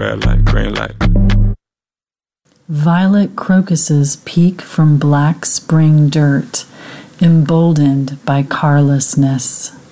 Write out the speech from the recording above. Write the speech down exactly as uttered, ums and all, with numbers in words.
red light, green light. Violet crocuses peek from black spring dirt, emboldened by carlessness.